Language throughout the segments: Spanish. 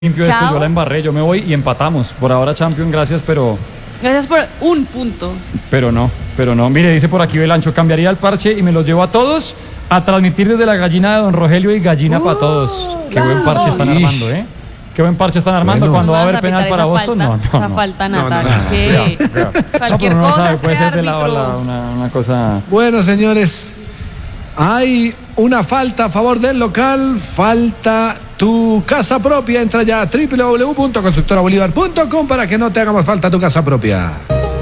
limpio esto, yo la embarré, yo me voy y empatamos. Por ahora, Champion, gracias, pero... Gracias por un punto. Pero no. Mire, dice por aquí Belancho, cambiaría el parche y me los llevo a todos a transmitir desde la gallina de Don Rogelio y gallina para todos. Qué buen parche están armando, ¿eh? Qué buen parche están armando. Bueno. Cuando va a haber penal para Boston, no. Falta, Natalia. Cualquier cosa puede es ser de árbitro. una cosa... Bueno, señores, hay una falta a favor del local, falta tu casa propia. Entra ya a www.constructorabolivar.com para que no te haga más falta tu casa propia.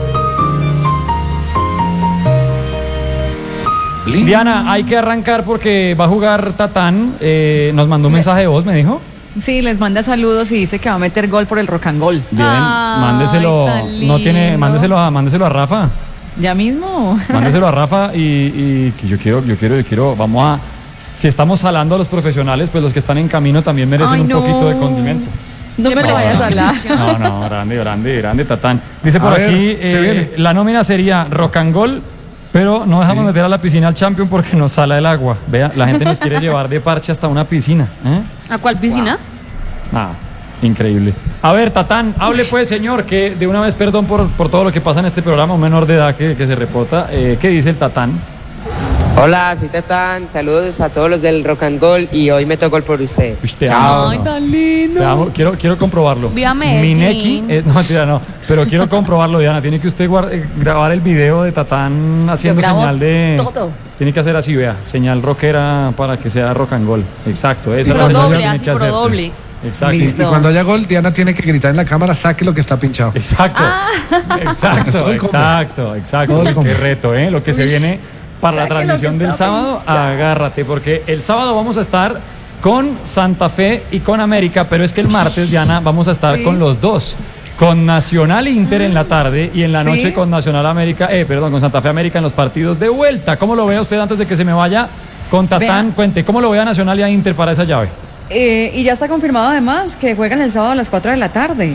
Diana, hay que arrancar porque va a jugar Tatán. Nos mandó un mensaje de voz, me dijo. Sí, les manda saludos y dice que va a meter gol por el Rock and Goal. Bien, Ay, mándeselo. tan No tiene, lindo. mándeselo a Rafa. ¿Ya mismo? Mándeselo a Rafa y que yo quiero, vamos a... Si estamos salando a los profesionales, pues los que están en camino también merecen Ay, un no. poquito de condimento. No me lo vayas a hablar. No, grande, Tatán. Dice por A ver, aquí, se viene. la nómina sería Rock and Goal, pero no dejamos meter a la piscina al Champion porque nos sala el agua. Vea, la gente nos quiere llevar de parche hasta una piscina. ¿A cuál piscina? Nada, increíble. A ver, Tatán, hable pues, señor, que de una vez perdón por todo lo que pasa en este programa, un menor de edad que se reporta. ¿Qué dice el Tatán? Hola, soy Tatán, saludos a todos los del Rock and Goal y hoy me tocó el por usted. Uy, te Chao. amo. Ay, tan lindo. Te amo. Quiero comprobarlo. Vía Medellín. Mineki, no, mentira, no. Pero quiero comprobarlo, Diana. Tiene que usted grabar el video de Tatán haciendo Yo grabo señal de... todo. Tiene que hacer así, vea. Señal rockera para que sea Rock and Goal. Exacto. Esa es Pro la señal que doble, tiene así que pro hacer. doble. Exacto. Y cuando haya gol, Diana tiene que gritar en la cámara, saque lo que está pinchado. Exacto. Todo el combo. Exacto. Todo el combo. Qué reto, ¿eh? Lo que se viene para la Saque lo transmisión que del está sábado. pinchado. Agárrate, porque el sábado vamos a estar con Santa Fe y con América, pero es que el martes, Diana, vamos a estar con los dos. Con Nacional Inter en la tarde y en la ¿Sí? noche con Nacional América, con Santa Fe América en los partidos de vuelta. ¿Cómo lo ve usted antes de que se me vaya con Tatán? Vea. Cuente, ¿cómo lo ve a Nacional y a Inter para esa llave? Y ya está confirmado además que juegan el sábado a las 4 de la tarde.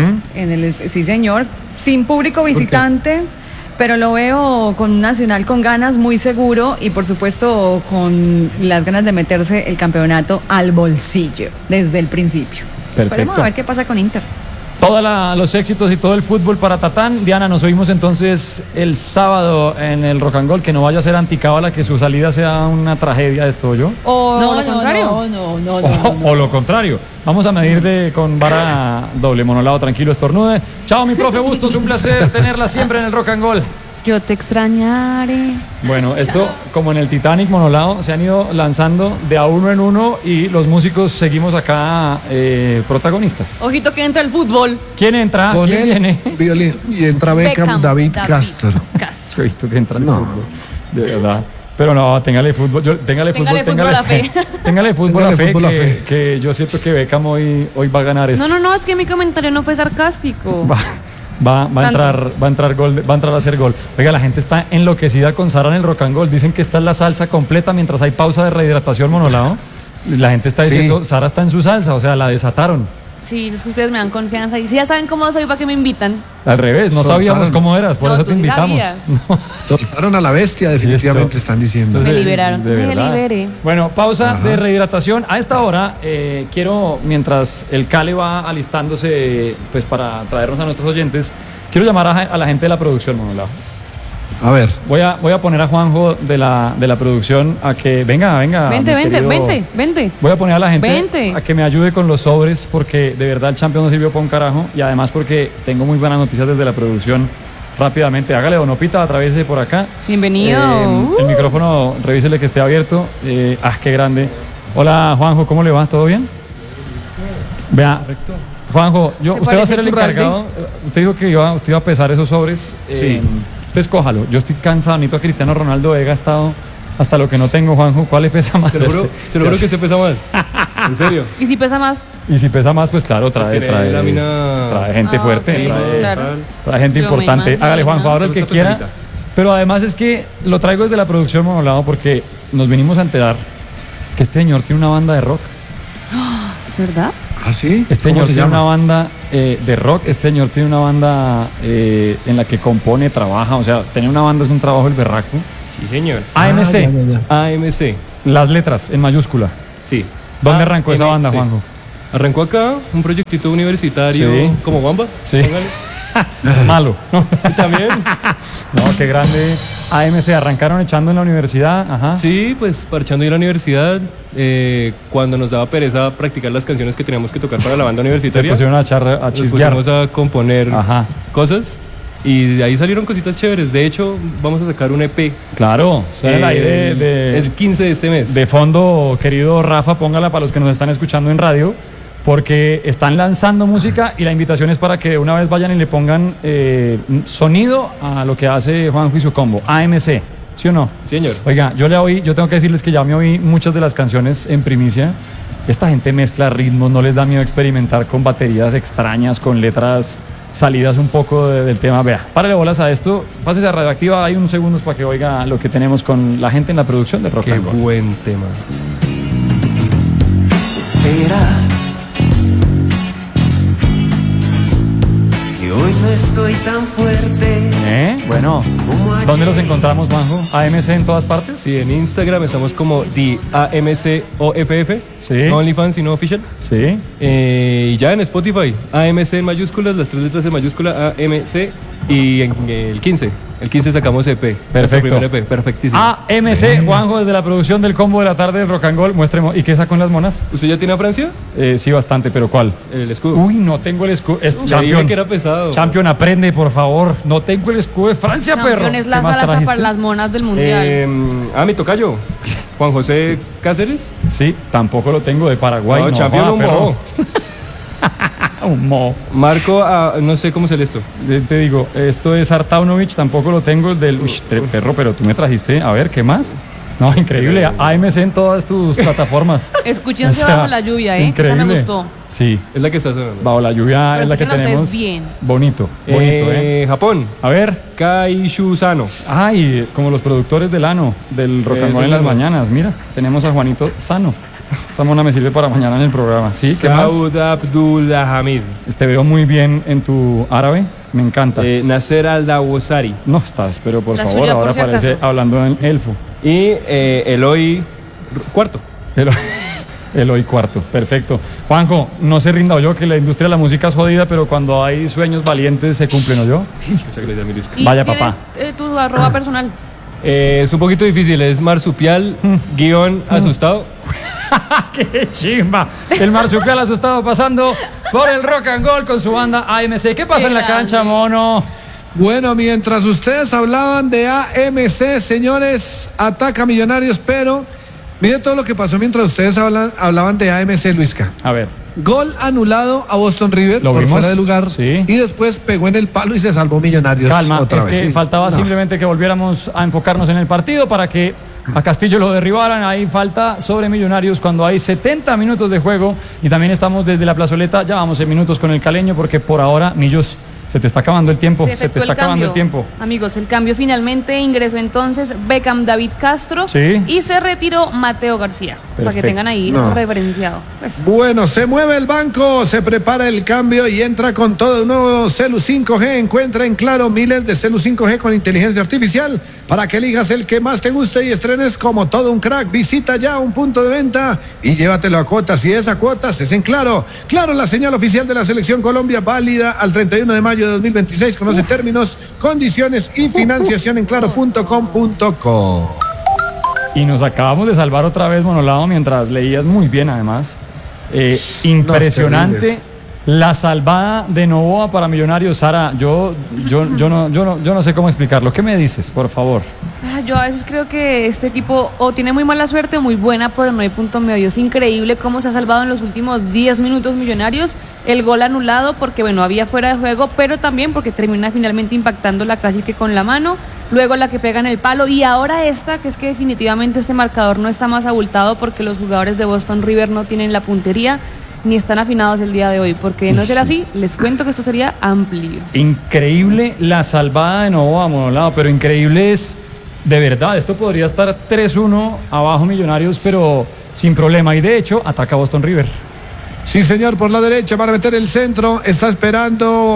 Sí, señor. Sin público visitante, pero lo veo con un Nacional con ganas, muy seguro y por supuesto con las ganas de meterse el campeonato al bolsillo desde el principio. Perfecto. Esperemos a ver qué pasa con Inter. Todos los éxitos y todo el fútbol para Tatán. Diana, nos oímos entonces el sábado en el Rock and Goal. Que no vaya a ser anticábala, que su salida sea una tragedia esto, ¿yo? O lo contrario. No. O lo contrario. Vamos a medir con vara doble, monolado, tranquilo, estornude. Chao, mi profe Bustos, un placer tenerla siempre en el Rock and Goal. Yo te extrañaré. Bueno, esto como en el Titanic, monolado, se han ido lanzando de a uno en uno y los músicos seguimos acá protagonistas. Ojito que entra el fútbol. ¿Quién entra? Con ¿Quién el viene? violín. Y entra Beckham, David Castro. Castro. He visto que entra el No. fútbol, de verdad. Pero no, téngale fútbol, téngale fútbol fútbol a la fe. Téngale fútbol a Téngale fe, fútbol a fe. que yo siento que Beckham hoy va a ganar esto. No, es que mi comentario no fue sarcástico. Va a entrar gol, va a entrar a hacer gol. Oiga, la gente está enloquecida con Sara en el Rock and Goal. Dicen que esta es la salsa completa mientras hay pausa de rehidratación, monolado. La gente está diciendo, Sí. Sara está en su salsa, o sea, la desataron. Sí, es que ustedes me dan confianza. Y si ya saben cómo soy, ¿para qué me invitan? Al revés, no Soltaron. sabíamos cómo eras, por No, eso tú te sí invitamos. sabías. No. Soltaron a la bestia, definitivamente están diciendo. Me liberaron. de Me verdad. liberé. Bueno, pausa de rehidratación. A esta hora quiero, mientras el Cale va alistándose pues para traernos a nuestros oyentes, quiero llamar a la gente de la producción, monolado. A ver. Voy a poner a Juanjo de la producción a que venga. Vente, mi querido- vente. Voy a poner a la gente Vente. a que me ayude con los sobres porque de verdad el Champions no sirvió para un carajo y además porque tengo muy buenas noticias desde la producción. Rápidamente, hágale Donopita, atraviese por acá. Bienvenido. El micrófono, revísele que esté abierto. Qué grande. Hola Juanjo, ¿cómo le va? ¿Todo bien? Vea, Juanjo, Se usted va a ser el parece encargado. Usted dijo que usted iba a pesar esos sobres. Sí. Usted escójalo. Yo estoy cansado, necesito a Cristiano Ronaldo, he gastado hasta lo que no tengo, Juanjo. ¿Cuál le pesa más? Se lo juro que se pesa más. En serio. ¿Y si pesa más? Y si pesa más, pues claro, Pues trae gente fuerte, ok, claro. trae gente Yo me importante. imagino. Hágale, Juanjo, ahora el que Esta quiera. pesadita. Pero además es que lo traigo desde la producción, monolado, porque nos venimos a enterar que este señor tiene una banda de rock. ¿Verdad? ¿Ah, sí? Este ¿Cómo señor se tiene llama? una banda de rock, este señor tiene una banda en la que compone, trabaja, o sea, tener una banda es un trabajo el berraco. Sí, señor. AMC, ya. AMC. las letras en mayúscula. Sí. ¿Dónde arrancó esa AMC. banda, Juanjo? Arrancó acá un proyectito universitario Sí. como Wamba. Sí. Póngale. Malo. No, Y también, qué grande. AMC, arrancaron echando en la universidad. Ajá. sí, pues parchando ir a la universidad, cuando nos daba pereza practicar las canciones que teníamos que tocar para la banda Se universitaria, pusieron a echar, a nos chisguear. pusimos a componer Ajá. cosas y de ahí salieron cositas chéveres. De hecho, vamos a sacar un EP. Claro, suena ahí El 15 de este mes. de fondo, querido Rafa, póngala para los que nos están escuchando en radio, porque están lanzando música y la invitación es para que una vez vayan y le pongan sonido a lo que hace Juanjo y su combo, AMC, ¿sí o no? Sí, señor. Oiga, yo tengo que decirles que ya me oí muchas de las canciones en primicia. Esta gente mezcla ritmos, no les da miedo experimentar con baterías extrañas, con letras salidas un poco del tema. Vea, párale bolas a esto, pásese a Radioactiva, hay unos segundos para que oiga lo que tenemos con la gente en la producción de Rock Qué and Roll. buen tema. Espera, que hoy no estoy tan fuerte Bueno, como ayer. ¿dónde los encontramos, Juanjo? ¿AMC en todas partes? Sí, en Instagram estamos como AMCOFF, Sí. no OnlyFans sino Official. Sí. Y ya en Spotify, AMC en mayúsculas, las 3 letras en mayúscula, AMC. Y en el 15 sacamos EP. nuestro Perfecto. primer EP, perfectísimo. AMC, Juanjo, desde la producción del combo de la tarde del Rock and Roll, muéstreme. ¿Y qué sacó en las monas? ¿Usted ya tiene a Francia? Sí, bastante, pero ¿cuál? El escudo. Uy, no tengo el escudo. Es Ya dije Champion. que era pesado. Champion, aprende, por favor. No tengo el escudo de Francia, perro. Campeón es la ¿Qué más sala hasta trajiste? para las monas del mundial. Mi tocayo, Juan José Cáceres. Sí, tampoco lo tengo de Paraguay. No, Champion joda, un perro. moho. Un mo. Marco, no sé cómo es esto. Te digo, esto es Artaunovich, tampoco lo tengo. El del. Uy, perro, pero tú me trajiste. A ver, ¿qué más? No, increíble. AMC en todas tus plataformas. Escúchense O sea, bajo la lluvia, ¿eh? Increíble. Esa me gustó. Sí, Es la que está sonando. bajo la lluvia Pero es la que escuchen ustedes tenemos. bien. Bonito, ¿eh? Japón, A ver. Kaishu Sano. Ay, como los productores del ANO, del Rock and Eso Roll en las mismo. mañanas. Mira, tenemos a Juanito Sano. Esta mona me sirve para mañana en el programa. Sí, ¿qué más? Saud Abdullah Hamid. Te veo muy bien en tu árabe. Me encanta. Nasser Al-Dawsari. No estás, pero por La favor, suya, por ahora si parece acaso. hablando en elfo. Y Eloy Cuarto. Eloy Cuarto, perfecto. Juanjo, no se rinda yo que la industria de la música es jodida, pero cuando hay sueños valientes se cumplen, ¿o yo? Muchas gracias, mi Luis. ¿Y Vaya, tienes, papá. tu arroba personal? Es un poquito difícil, es marsupial, asustado. ¡Qué chimba! El marsupial asustado pasando por el Rock and Roll con su banda AMC. ¿Qué pasa Qué en la grande. cancha, mono? Bueno, mientras ustedes hablaban de AMC, señores, ataca Millonarios, pero mire todo lo que pasó mientras ustedes hablaban de AMC, Luisca. A ver. Gol anulado a Boston River ¿Lo por vimos? fuera de lugar, Sí. y después pegó en el palo y se salvó Millonarios Calma, otra es vez. que Sí. faltaba No. simplemente que volviéramos a enfocarnos en el partido para que a Castillo lo derribaran. Ahí falta sobre Millonarios cuando hay 70 minutos de juego y también estamos desde la plazoleta. Ya vamos en minutos con el caleño porque por ahora, Millos, se te está acabando el tiempo. Se te efectuó está acabando el tiempo. Amigos, el cambio finalmente ingresó entonces Beckham David Castro Sí. y se retiró Mateo García. Para que Perfecto. tengan ahí No. referenciado. Pues, Bueno, se mueve el banco, se prepara el cambio y entra con todo un nuevo Celu 5G. Encuentra en Claro miles de Celu 5G con inteligencia artificial para que elijas el que más te guste y estrenes como todo un crack. Visita ya un punto de venta y llévatelo a cuotas. Y esa cuotas es en Claro. Claro, la señal oficial de la Selección Colombia, válida al 31 de mayo de 2026. Conoce términos, condiciones y financiación en claro.com.co. Y nos acabamos de salvar otra vez, Monolado, mientras leías muy bien, además. Impresionante terribles. la salvada de Novoa para Millonarios. Sara, yo no sé cómo explicarlo. ¿Qué me dices, por favor? yo a veces creo que este equipo o tiene muy mala suerte o muy buena, pero no hay punto medio. Es increíble cómo se ha salvado en los últimos 10 minutos Millonarios. El gol anulado porque, bueno, había fuera de juego, pero también porque termina finalmente impactando la casi que con la mano. Luego la que pega en el palo y ahora esta, que es que definitivamente este marcador no está más abultado porque los jugadores de Boston River no tienen la puntería ni están afinados el día de hoy, porque no será así, les cuento que esto sería amplio. Increíble la salvada de Novoa, Monolado, pero increíble es, de verdad, esto podría estar 3-1 abajo Millonarios, pero sin problema. Y de hecho, ataca Boston River. Sí, señor, por la derecha para meter el centro. Está esperando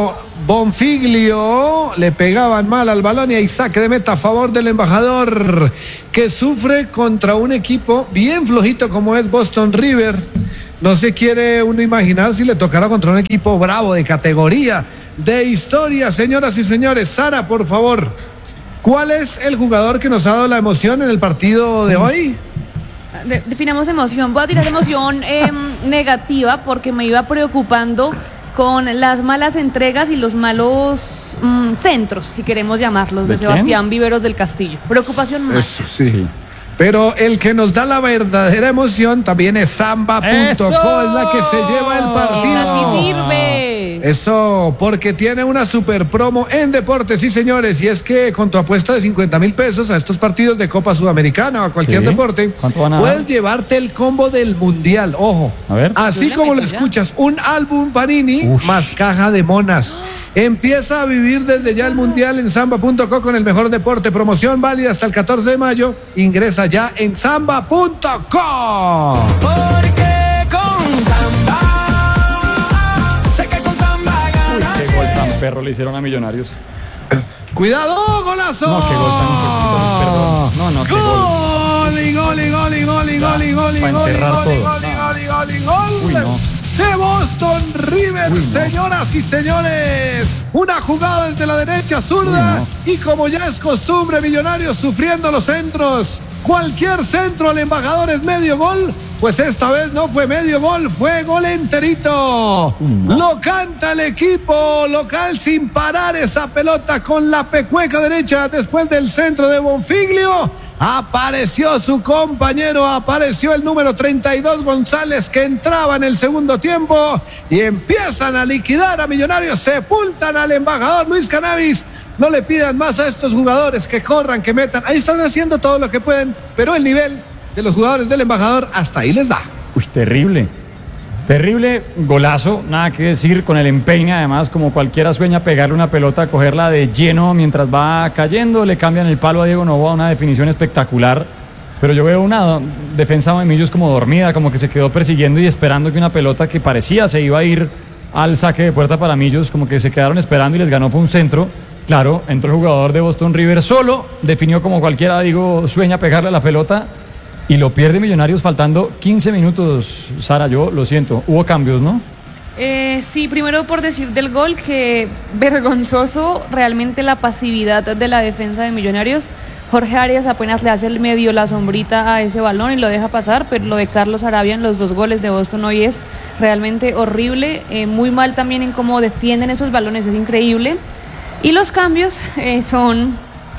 Bonfiglio le pegaban mal al balón y hay saque de meta a favor del Embajador, que sufre contra un equipo bien flojito como es Boston River. No se quiere uno imaginar si le tocara contra un equipo bravo, de categoría, de historia. Señoras y señores, Sara, por favor, ¿cuál es el jugador que nos ha dado la emoción en el partido de hoy? Definamos emoción. Voy a tirar emoción negativa porque me iba preocupando con las malas entregas y los malos centros, si queremos llamarlos, de Sebastián Viveros del Castillo. Preocupación más. Eso sí. Pero el que nos da la verdadera emoción también es Samba.co, es la que se lleva el partido. Así sirve. Eso, porque tiene una super promo en deportes, sí señores, y es que con tu apuesta de 50,000 pesos a estos partidos de Copa Sudamericana o a cualquier deporte, puedes llevarte el combo del Mundial, ojo, a ver. Así como lo escuchas, un álbum Panini más caja de monas. Empieza a vivir desde ya el Mundial en Samba.co con el mejor deporte, promoción válida hasta el 14 de mayo, ingresa ya en Samba.co. Porque con Samba, sé que con Samba ganaré. Qué gol tan perro le hicieron a Millonarios. ¡Cuidado, golazo! No, qué gol tan perdón. No, qué gol. Gol. Uy, no. De Boston River, señoras y señores. Una jugada desde la derecha zurda. Y como ya es costumbre, Millonarios sufriendo los centros. Cualquier centro al Embajador es medio gol. Pues esta vez no fue medio gol, fue gol enterito. Lo canta el equipo local sin parar esa pelota con la pecueca derecha después del centro de Bonfiglio. Apareció su compañero, apareció el número 32 González, que entraba en el segundo tiempo y empiezan a liquidar a Millonarios, sepultan al Embajador Luis Cannabis. No le pidan más a estos jugadores que corran, que metan. Ahí están haciendo todo lo que pueden, pero el nivel de los jugadores del Embajador hasta ahí les da. Uy, terrible. Terrible golazo, nada que decir, con el empeine, además, como cualquiera sueña pegarle una pelota, cogerla de lleno mientras va cayendo, le cambian el palo a Diego Noboa, una definición espectacular, pero yo veo una defensa de Millos como dormida, como que se quedó persiguiendo y esperando que una pelota que parecía se iba a ir al saque de puerta para Millos, como que se quedaron esperando y les ganó, fue un centro. Claro, entró el jugador de Boston River solo, definió como cualquiera, digo, sueña pegarle la pelota. Y lo pierde Millonarios faltando 15 minutos, Sara, yo lo siento. Hubo cambios, ¿no? Sí, primero por decir del gol, que vergonzoso realmente la pasividad de la defensa de Millonarios. Jorge Arias apenas le hace el medio la sombrita a ese balón y lo deja pasar, pero lo de Carlos Arabia en los 2 goles de Boston hoy es realmente horrible. Muy mal también en cómo defienden esos balones, es increíble. Y los cambios son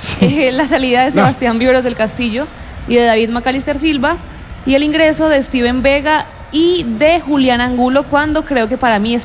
la salida de Sebastián Viveros del Castillo y de David Macalister Silva, y el ingreso de Steven Vega y de Julián Angulo, cuando creo que para mí es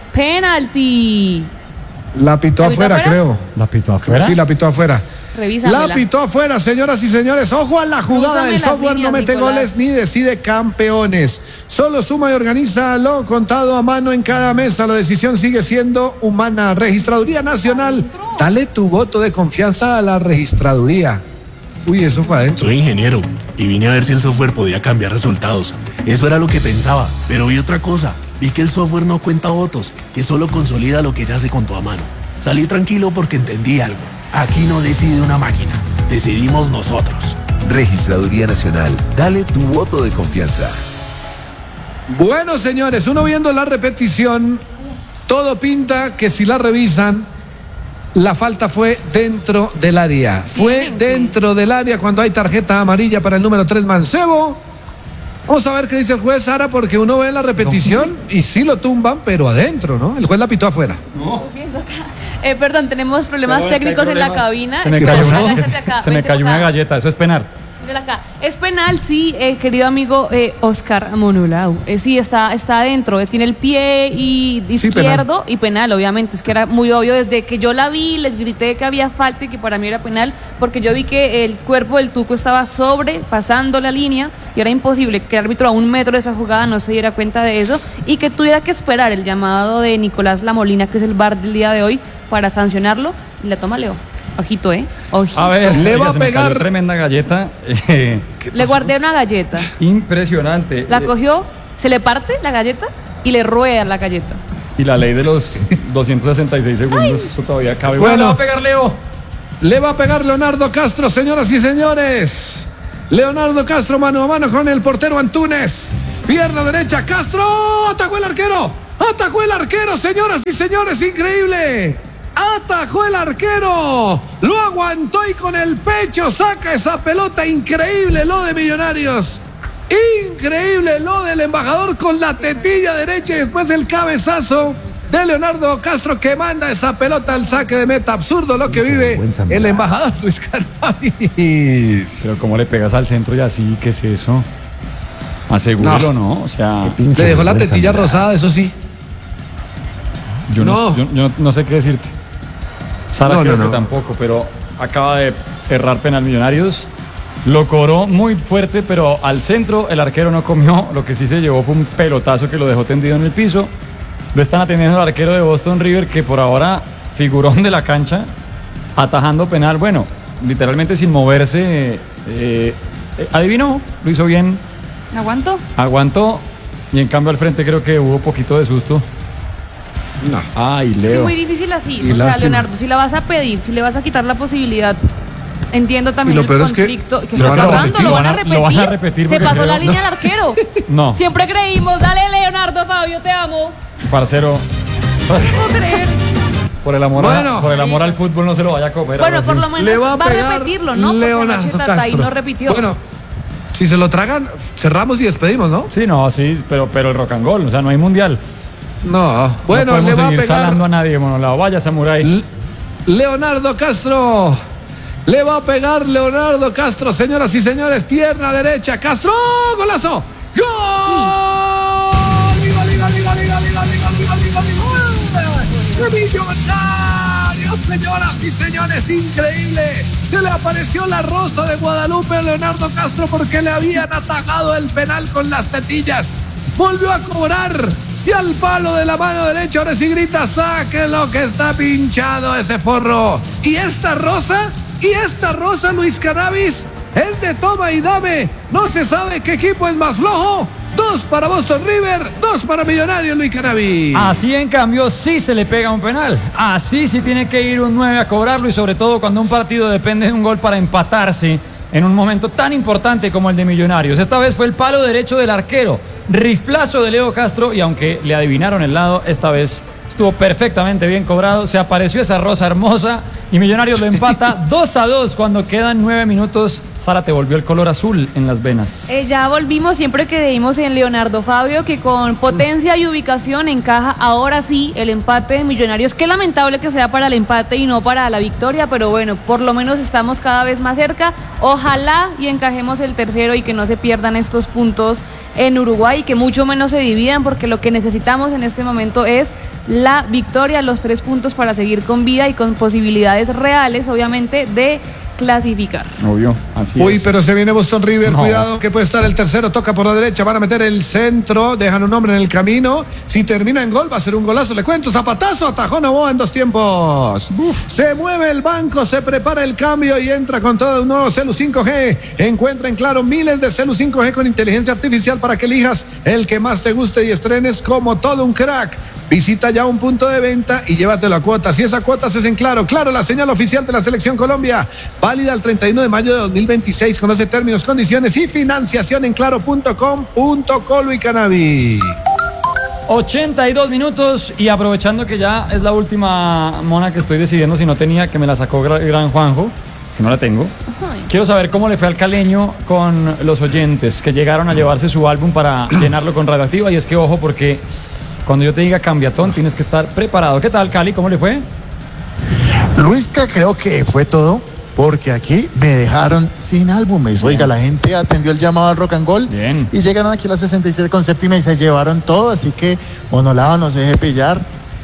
penalti. La pitó afuera, creo. ¿La pitó afuera? Sí, la pitó afuera. Revísamela. La pitó afuera, señoras y señores. Ojo a la jugada. El software no mete goles ni decide campeones. Solo suma y organiza lo contado a mano en cada mesa. La decisión sigue siendo humana. Registraduría Nacional. Dale tu voto de confianza a la registraduría. Uy, eso fue adentro. Soy ingeniero y vine a ver si el software podía cambiar resultados. Eso era lo que pensaba, pero vi otra cosa. Vi que el software no cuenta votos, que solo consolida lo que ya se contó a mano. Salí tranquilo porque entendí algo. Aquí no decide una máquina, decidimos nosotros. Registraduría Nacional, dale tu voto de confianza. Bueno, señores, uno viendo la repetición, todo pinta que si la revisan, la falta fue dentro del área. Fue dentro del área cuando hay tarjeta amarilla para el número 3, Mancebo. Vamos a ver qué dice el juez, Sara, porque uno ve la repetición y sí lo tumban, pero adentro, ¿no? El juez la pitó afuera. Perdón, tenemos problemas técnicos en la cabina. Se me cayó una galleta, eso es penal. Acá. Es penal, sí, querido amigo Oscar Monulau. Sí, está adentro, tiene el pie izquierdo penal. Y penal, obviamente. Es que era muy obvio, desde que yo la vi, les grité que había falta y que para mí era penal, porque yo vi que el cuerpo del Tuco estaba sobrepasando la línea y era imposible que el árbitro a 1 metro de esa jugada no se diera cuenta de eso y que tuviera que esperar el llamado de Nicolás Lamolina, que es el VAR del día de hoy, para sancionarlo, y la toma Leo. Ojito, Ojito. A ver, le va a pegar tremenda galleta. Le guardé una galleta. Impresionante. La cogió, se le parte la galleta y le rueda la galleta. Y la ley de los 266 segundos, eso todavía cabe. Bueno. Le va a pegar Leo. Le va a pegar Leonardo Castro, señoras y señores. Leonardo Castro mano a mano con el portero Antunes. Pierna derecha, Castro. Atajó el arquero. Atajó el arquero, señoras y señores. Increíble. Atajó el arquero. Lo aguantó y con el pecho saca esa pelota. Increíble lo de Millonarios. Increíble lo del embajador con la tetilla derecha y después el cabezazo de Leonardo Castro que manda esa pelota al saque de meta. Absurdo lo que vive el embajador Luis Cannabis. Pero cómo le pegas al centro y así, ¿qué es eso? Asegúralo, ¿no? O sea, Le dejó la tetilla rosada, eso sí. yo No. yo no sé qué decirte. Sara No, creo no, que no. tampoco, pero acaba de errar penal Millonarios. Lo cobró muy fuerte, pero al centro el arquero no comió. Lo que sí se llevó fue un pelotazo que lo dejó tendido en el piso. Lo están atendiendo el arquero de Boston River, que por ahora figurón de la cancha, atajando penal. Bueno, literalmente sin moverse. Adivinó, lo hizo bien, ¿Aguanto? aguantó. Y en cambio al frente creo que hubo poquito de susto. No. Ay, Es que es Leo. muy difícil así. Y O sea, lástima. Leonardo, si la vas a pedir, si le vas a quitar la posibilidad, entiendo también Y lo el peor es que conflicto. ¿Qué lo está van a pasando? repetir, ¿Lo van a repetir? lo van a repetir Se porque pasó creo- la línea al arquero. No, Siempre creímos, dale Leonardo, Fabio, te amo. parcero. No puedo creer. Por el amor, Bueno. por el amor al fútbol no se lo vaya a comer. Bueno, ahora por sí. lo menos Le va a va a pegar repetirlo, ¿no? Porque Leonardo anoche Tatay Castro. no repitió. Bueno, si se lo tragan, cerramos y despedimos, ¿no? Sí, no, sí, pero el rock and roll, o sea, no hay mundial. No. Bueno, no le podemos va a seguir pegar salando a nadie, monolado. Vaya, Samurai. Leonardo Castro. Le va a pegar Leonardo Castro, señoras y señores. Pierna derecha, Castro. ¡Golazo! ¡Gol! ¡Liga, liga, liga, liga, liga, liga, liga, liga, liga! ¡Millonarios, señoras y señores! ¡Increíble! Se le apareció la rosa de Guadalupe a Leonardo Castro porque le habían atajado el penal con las tetillas. Volvió a cobrar. Y al palo de la mano derecha, ahora sí grita, sáquenlo que está pinchado ese forro. Y esta rosa, Luis Cannabis, es de toma y dame. No se sabe qué equipo es más flojo. 2 para Boston River, 2 para Millonarios, Luis Cannabis. Así, en cambio, sí se le pega un penal. Así sí tiene que ir un 9 a cobrarlo y sobre todo cuando un partido depende de un gol para empatarse en un momento tan importante como el de Millonarios. Esta vez fue el palo derecho del arquero. Riflazo de Leo Castro y aunque le adivinaron el lado, esta vez estuvo perfectamente bien cobrado. Se apareció esa rosa hermosa y Millonarios lo empata 2-2 cuando quedan 9 minutos. Sara, te volvió el color azul en las venas. Ya volvimos, siempre creímos en Leonardo Fabio, que con potencia y ubicación encaja ahora sí el empate de Millonarios. Qué lamentable que sea para el empate y no para la victoria, pero bueno, por lo menos estamos cada vez más cerca. Ojalá y encajemos el tercero y que no se pierdan estos puntos en Uruguay y que mucho menos se dividan, porque lo que necesitamos en este momento es la victoria, los 3 puntos para seguir con vida y con posibilidades reales, obviamente, de clasificar. Obvio, así Uy, es. pero se viene Boston River, No. cuidado que puede estar el tercero, toca por la derecha, van a meter el centro, dejan un hombre en el camino, si termina en gol va a ser un golazo, le cuento, zapatazo, atajó Novoa en 2 tiempos. Se mueve el banco, se prepara el cambio y entra con todo un nuevo Celu 5G, encuentra en Claro miles de Celu 5G con inteligencia artificial para que elijas el que más te guste y estrenes como todo un crack. Visita ya un punto de venta y llévatelo a cuotas. Si esa cuota es en Claro, Claro, la señal oficial de la Selección Colombia, válida el 31 de mayo de 2026. Conoce términos, condiciones y financiación en claro.com.co, Luis Cannabis. 82 minutos y aprovechando que ya es la última mona que estoy decidiendo si no tenía, que me la sacó Gran Juanjo, que no la tengo. Ay. Quiero saber cómo le fue al caleño con los oyentes que llegaron a llevarse su álbum para llenarlo con radioactiva. Y es que ojo, porque cuando yo te diga cambiatón tienes que estar preparado. ¿Qué tal, Cali? ¿Cómo le fue? Luisca, creo que fue todo, porque aquí me dejaron sin álbumes. Oiga, la gente atendió el llamado al Rock and Roll. Bien. Y llegaron aquí a las 67 con séptima y se llevaron todo, así que Monolado no se deje pillar.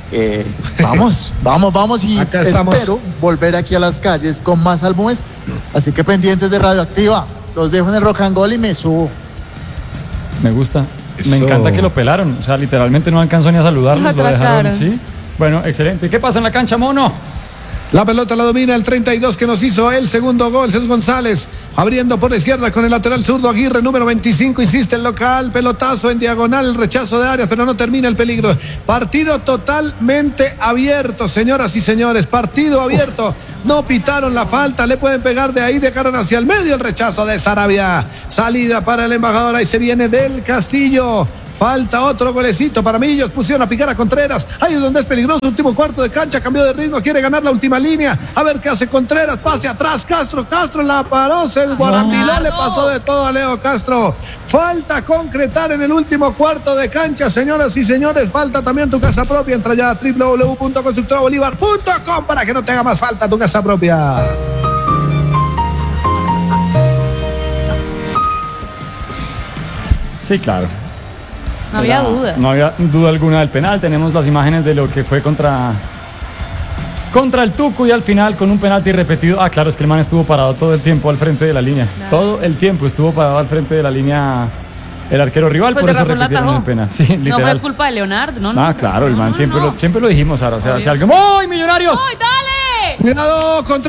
Vamos y Acá estamos. espero volver aquí a las calles con más álbumes, así que pendientes de Radioactiva. Los dejo en el Rock and Roll y me subo. Me gusta. Me Eso. encanta que lo pelaron. O sea, literalmente no alcanzó ni a saludarnos. Lo Lo dejaron, atracaron. sí. Bueno, excelente. ¿Qué pasa en la cancha, mono? La pelota la domina el 32 que nos hizo el segundo gol, Cés González, abriendo por la izquierda con el lateral zurdo Aguirre, número 25, insiste el local, pelotazo en diagonal, el rechazo de Arias, pero no termina el peligro. Partido totalmente abierto, señoras y señores, partido abierto. No pitaron la falta, le pueden pegar de ahí, dejaron hacia el medio el rechazo de Sarabia. Salida para el embajador, ahí se viene del Castillo. Falta otro golecito para Millos, pusieron a picar a Contreras, ahí es donde es peligroso, último cuarto de cancha, cambió de ritmo, quiere ganar la última línea, a ver qué hace Contreras, pase atrás, Castro la paró, el Guarambiló le pasó de todo a Leo Castro. Falta concretar en el último cuarto de cancha, señoras y señores, falta también tu casa propia, entra ya a www.constructorabolívar.com para que no te haga más falta tu casa propia. Sí, claro. No había duda. No había duda alguna del penal. Tenemos las imágenes de lo que fue contra el Tuco y al final con un penalti repetido. Claro, es que el man estuvo parado todo el tiempo al frente de la línea. Claro. Todo el tiempo estuvo parado al frente de la línea el arquero rival, pues por eso repitieron el penal. Sí, literal. No fue culpa de Leonardo, ¿no? Claro, el man siempre lo dijimos, Sara. O sea, si alguien... ¡Ay, Millonarios! ¡Ay, dale! Cuidado contra